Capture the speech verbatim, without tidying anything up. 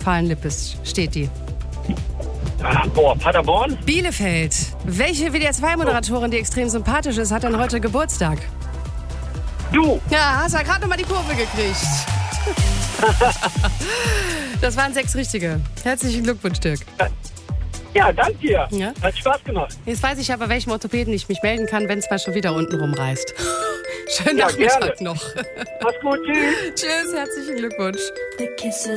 Westfalen-Lippes steht die? Ach, boah, Paderborn? Bielefeld. Welche W D R zwei Moderatorin, die extrem sympathisch ist, hat denn heute Geburtstag? Du! Ja, hast ja gerade nochmal die Kurve gekriegt. Das waren sechs richtige. Herzlichen Glückwunsch, Dirk. Ja, danke dir. Ja? Hat Spaß gemacht. Jetzt weiß ich ja, bei welchem Orthopäden ich mich melden kann, wenn es mal schon wieder unten rumreißt. Schönen Ja, Nachmittag gerne. noch. Mach's gut, tschüss. Tschüss, herzlichen Glückwunsch.